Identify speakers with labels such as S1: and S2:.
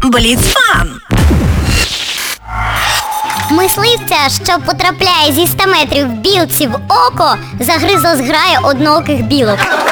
S1: Бліцфан!
S2: Мисливця, що потрапляє зі 100 метрів білці в око, загризла зграя однооких білок.